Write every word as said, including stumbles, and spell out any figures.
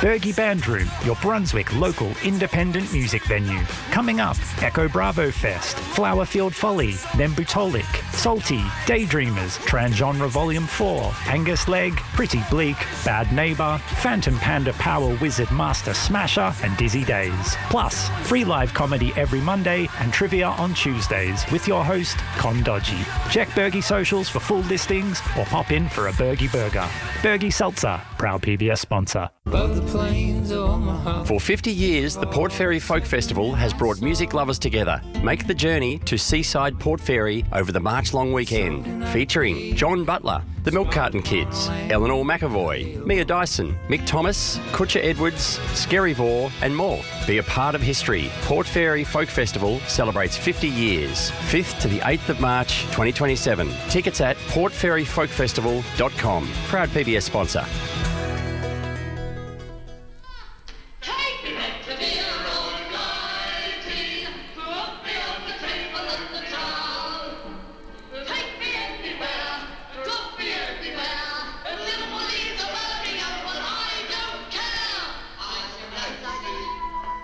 Bergie Band Room, your Brunswick local independent music venue. Coming up, Echo Bravo Fest, Flowerfield Folly, Nembutolik, Salty, Daydreamers, Transgenre Volume four, Angus Leg, Pretty Bleak, Bad Neighbour, Phantom Panda Power Wizard Master Smasher, and Dizzy Days. Plus, free live comedy every Monday and trivia on Tuesdays with your host, Con Dodgy. Check Bergie socials for full listings or pop in for a Bergie burger. Bergie Seltzer, proud P B S sponsor. For fifty years, the Port Fairy Folk Festival has brought music lovers together. Make the journey to Seaside Port Fairy over the March long weekend, featuring John Butler, the Milk Carton Kids, Eleanor McAvoy, Mia Dyson, Mick Thomas, Kutcher Edwards, Scary Vore, and more. Be a part of history. Port Fairy Folk Festival celebrates fifty years, fifth to the eighth of March twenty twenty-seven. Tickets at port fairy folk festival dot com. Proud P B S sponsor.